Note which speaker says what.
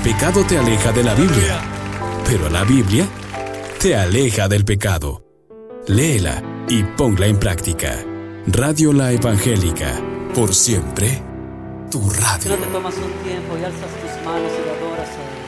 Speaker 1: pecado te aleja de la Biblia, pero la Biblia te aleja del pecado. Léela y ponla en práctica. Radio La Evangélica, por siempre, tu radio.
Speaker 2: Si no te tomas un tiempo y alzas tus manos y le adoras a Él.